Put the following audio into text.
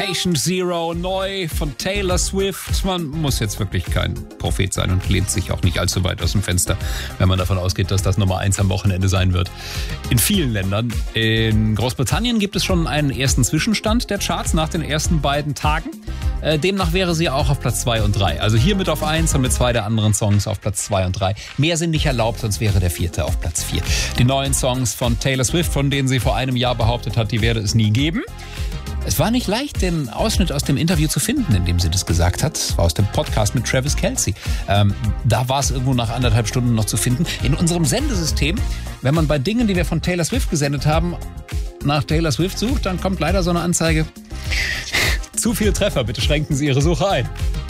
Patient Zero, neu von Taylor Swift. Man muss jetzt wirklich kein Prophet sein und lehnt sich auch nicht allzu weit aus dem Fenster, wenn man davon ausgeht, dass das Nummer 1 am Wochenende sein wird. In vielen Ländern. In Großbritannien gibt es schon einen ersten Zwischenstand der Charts nach den ersten beiden Tagen. Demnach wäre sie auch auf Platz 2 und 3. Also hier mit auf 1 und mit 2 der anderen Songs auf Platz 2 und 3. Mehr sind nicht erlaubt, sonst wäre der 4. auf Platz 4. Die neuen Songs von Taylor Swift, von denen sie vor einem Jahr behauptet hat, die werde es nie geben. Es war nicht leicht, den Ausschnitt aus dem Interview zu finden, in dem sie das gesagt hat. Es war aus dem Podcast mit Travis Kelce. Da war es irgendwo nach 1,5 Stunden noch zu finden. In unserem Sendesystem, wenn man bei Dingen, die wir von Taylor Swift gesendet haben, nach Taylor Swift sucht, dann kommt leider so eine Anzeige. Zu viel Treffer, bitte schränken Sie Ihre Suche ein.